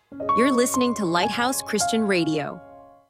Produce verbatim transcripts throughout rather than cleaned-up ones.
You're listening to Lighthouse Christian Radio.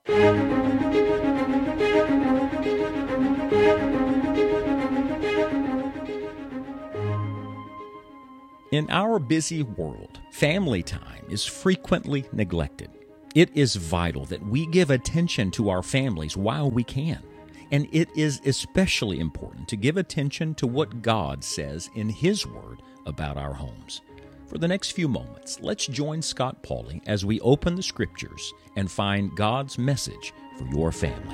In our busy world, family time is frequently neglected. It is vital that we give attention to our families while we can. And it is especially important to give attention to what God says in His Word about our homes. For the next few moments, let's join Scott Pauley as we open the Scriptures and find God's message for your family.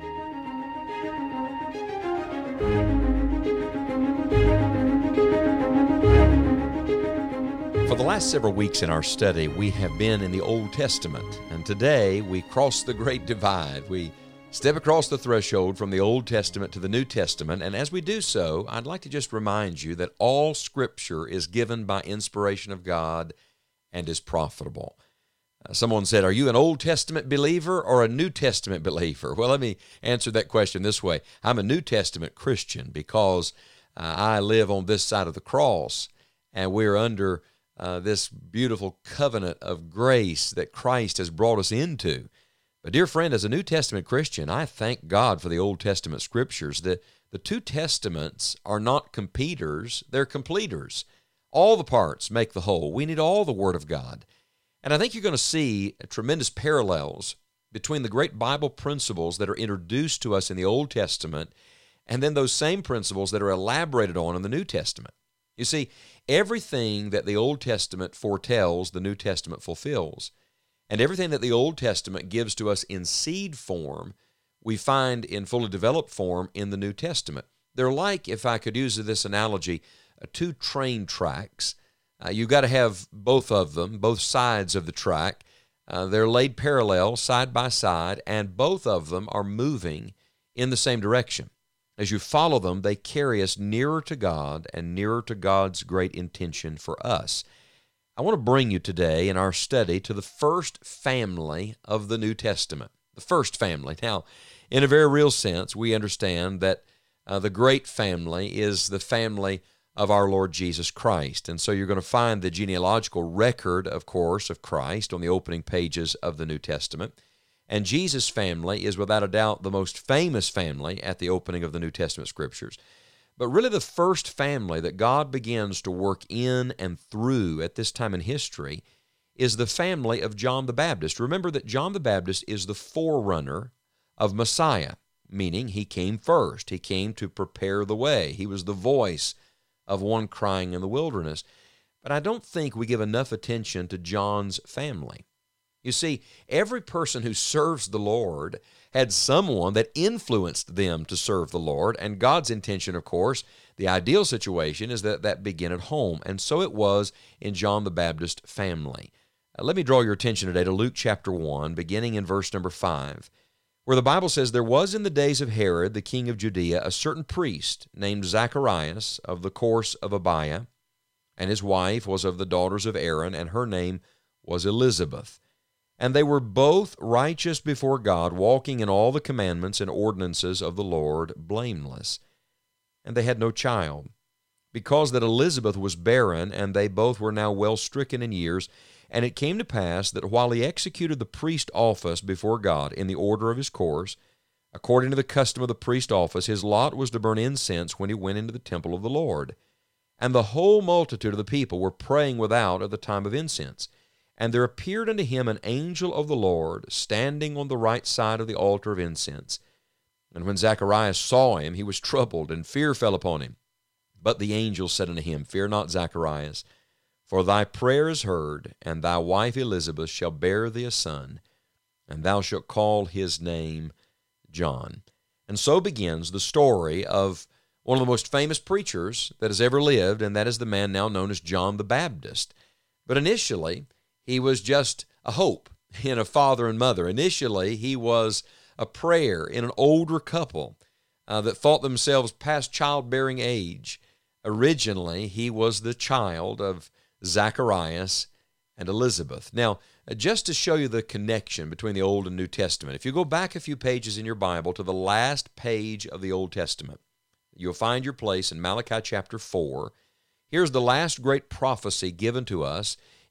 For the last several weeks in our study, we have been in the Old Testament, and today we cross the great divide. We step across the threshold from the Old Testament to the New Testament, and as we do so, I'd like to just remind you that all Scripture is given by inspiration of God and is profitable. Uh, someone said, are you an Old Testament believer or a New Testament believer? Well, let me answer that question this way. I'm a New Testament Christian because uh, I live on this side of the cross, and we're under uh, this beautiful covenant of grace that Christ has brought us into. But dear friend, as a New Testament Christian, I thank God for the Old Testament Scriptures. The, the two Testaments are not competers, they're completers. All the parts make the whole. We need all the Word of God. And I think you're going to see tremendous parallels between the great Bible principles that are introduced to us in the Old Testament and then those same principles that are elaborated on in the New Testament. You see, everything that the Old Testament foretells, the New Testament fulfills. And everything that the Old Testament gives to us in seed form, we find in fully developed form in the New Testament. They're like, if I could use this analogy, uh, two train tracks. Uh, you've got to have both of them, both sides of the track. Uh, they're laid parallel, side by side, and both of them are moving in the same direction. As you follow them, they carry us nearer to God and nearer to God's great intention for us. I want to bring you today in our study to the first family of the New Testament, the first family. Now, in a very real sense, we understand that uh, the great family is the family of our Lord Jesus Christ. And so you're going to find the genealogical record, of course, of Christ on the opening pages of the New Testament. And Jesus' family is without a doubt the most famous family at the opening of the New Testament Scriptures. But really the first family that God begins to work in and through at this time in history is the family of John the Baptist. Remember that John the Baptist is the forerunner of Messiah, meaning he came first. He came to prepare the way. He was the voice of one crying in the wilderness. But I don't think we give enough attention to John's family. You see, every person who serves the Lord had someone that influenced them to serve the Lord, and God's intention, of course, the ideal situation is that that begin at home, and so it was in John the Baptist family. Uh, let me draw your attention today to Luke chapter one, beginning in verse number five, where the Bible says, there was in the days of Herod, the king of Judea, a certain priest named Zacharias of the course of Abiah, and his wife was of the daughters of Aaron, and her name was Elizabeth. And they were both righteous before God, walking in all the commandments and ordinances of the Lord, blameless. And they had no child, because that Elizabeth was barren, and they both were now well stricken in years. And it came to pass that while he executed the priest office before God in the order of his course, according to the custom of the priest office, his lot was to burn incense when he went into the temple of the Lord. And the whole multitude of the people were praying without at the time of incense. And there appeared unto him an angel of the Lord, standing on the right side of the altar of incense. And when Zacharias saw him, he was troubled, and fear fell upon him. But the angel said unto him, Fear not, Zacharias, for thy prayer is heard, and thy wife Elizabeth shall bear thee a son, and thou shalt call his name John. And so begins the story of one of the most famous preachers that has ever lived, and that is the man now known as John the Baptist. But initially, he was just a hope in a father and mother. Initially, he was a prayer in an older couple uh, that thought themselves past childbearing age. Originally, he was the child of Zacharias and Elizabeth. Now, uh, just to show you the connection between the Old and New Testament, if you go back a few pages in your Bible to the last page of the Old Testament, you'll find your place in Malachi chapter four. Here's the last great prophecy given to us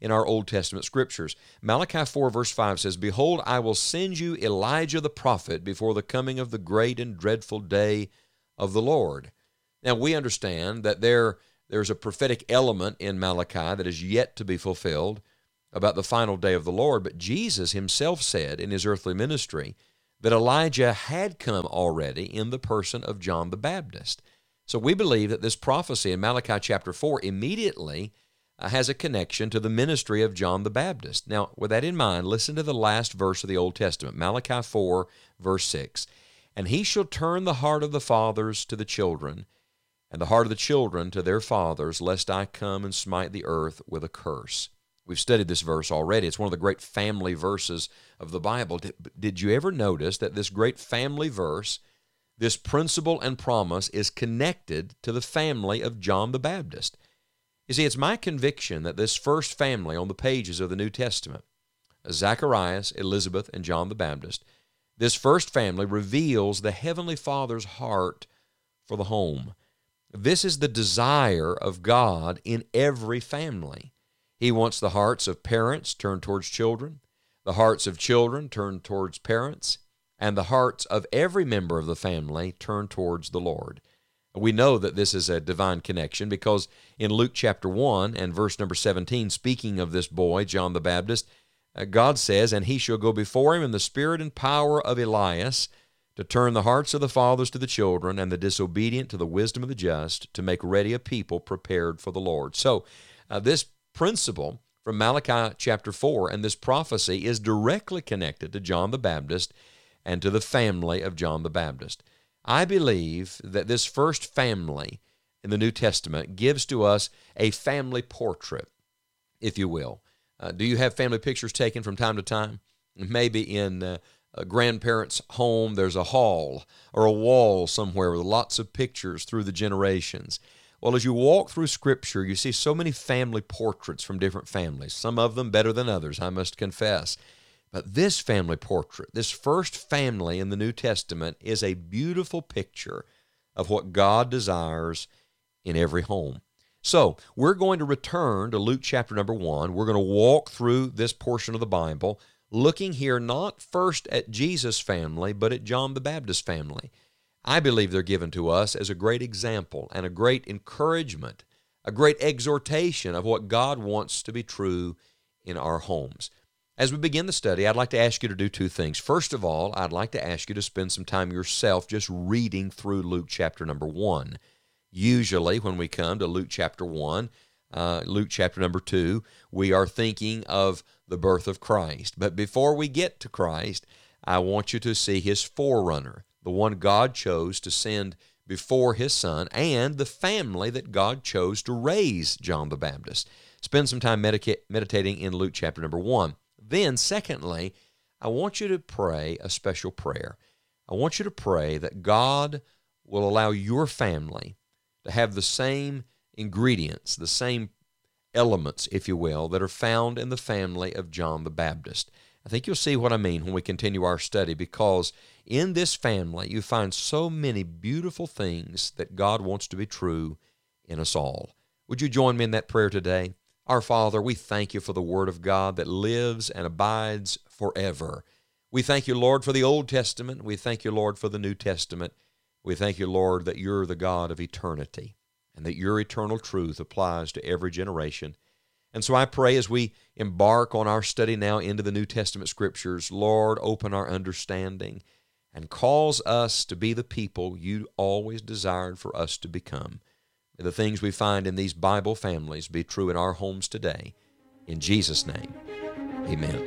in our Old Testament scriptures. Malachi four verse five says, "Behold, I will send you Elijah the prophet before the coming of the great and dreadful day of the Lord." Now, we understand that there, there's a prophetic element in Malachi that is yet to be fulfilled about the final day of the Lord, but Jesus himself said in his earthly ministry that Elijah had come already in the person of John the Baptist. So we believe that this prophecy in Malachi chapter four immediately uh, has a connection to the ministry of John the Baptist. Now, with that in mind, listen to the last verse of the Old Testament, Malachi four, verse six. "And he shall turn the heart of the fathers to the children, and the heart of the children to their fathers, lest I come and smite the earth with a curse." We've studied this verse already. It's one of the great family verses of the Bible. Did, did you ever notice that this great family verse, this principle and promise, is connected to the family of John the Baptist? You see, it's my conviction that this first family on the pages of the New Testament, Zacharias, Elizabeth, and John the Baptist, this first family reveals the Heavenly Father's heart for the home. This is the desire of God in every family. He wants the hearts of parents turned towards children, the hearts of children turned towards parents, and the hearts of every member of the family turned towards the Lord. We know that this is a divine connection because in Luke chapter one and verse number seventeen, speaking of this boy, John the Baptist, God says, "And he shall go before him in the spirit and power of Elias, to turn the hearts of the fathers to the children, and the disobedient to the wisdom of the just, to make ready a people prepared for the Lord." So uh, this principle from Malachi chapter four and this prophecy is directly connected to John the Baptist and to the family of John the Baptist. I believe that this first family in the New Testament gives to us a family portrait, if you will. Uh, do you have family pictures taken from time to time? Maybe in uh, a grandparent's home there's a hall or a wall somewhere with lots of pictures through the generations. Well, as you walk through Scripture, you see so many family portraits from different families, some of them better than others, I must confess. But this family portrait, this first family in the New Testament, is a beautiful picture of what God desires in every home. So, we're going to return to Luke chapter number one. We're going to walk through this portion of the Bible, looking here not first at Jesus' family, but at John the Baptist's family. I believe they're given to us as a great example and a great encouragement, a great exhortation of what God wants to be true in our homes. As we begin the study, I'd like to ask you to do two things. First of all, I'd like to ask you to spend some time yourself just reading through Luke chapter number one. Usually when we come to Luke chapter one, uh, Luke chapter number two, we are thinking of the birth of Christ. But before we get to Christ, I want you to see his forerunner, the one God chose to send before his son, and the family that God chose to raise John the Baptist. Spend some time medica- meditating in Luke chapter number one. Then, secondly, I want you to pray a special prayer. I want you to pray that God will allow your family to have the same ingredients, the same elements, if you will, that are found in the family of John the Baptist. I think you'll see what I mean when we continue our study, because in this family you find so many beautiful things that God wants to be true in us all. Would you join me in that prayer today? Our Father, we thank you for the Word of God that lives and abides forever. We thank you, Lord, for the Old Testament. We thank you, Lord, for the New Testament. We thank you, Lord, that you're the God of eternity and that your eternal truth applies to every generation. And so I pray as we embark on our study now into the New Testament Scriptures, Lord, open our understanding and cause us to be the people you always desired for us to become. May the things we find in these Bible families be true in our homes today. In Jesus' name, amen.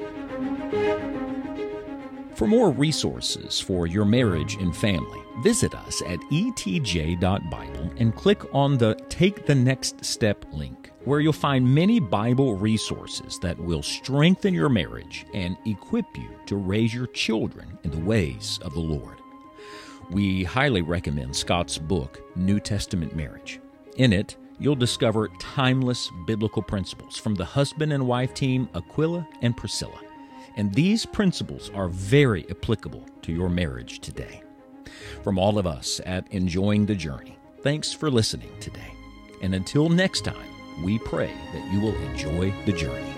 For more resources for your marriage and family, visit us at e t j dot bible and click on the Take the Next Step link, where you'll find many Bible resources that will strengthen your marriage and equip you to raise your children in the ways of the Lord. We highly recommend Scott's book, New Testament Marriage. In it, you'll discover timeless biblical principles from the husband and wife team Aquila and Priscilla. And these principles are very applicable to your marriage today. From all of us at Enjoying the Journey, thanks for listening today. And until next time, we pray that you will enjoy the journey.